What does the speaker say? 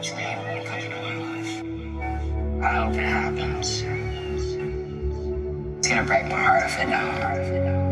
absolutely hate when it comes into my life. I hope it happens. It's gonna break my heart if it don't.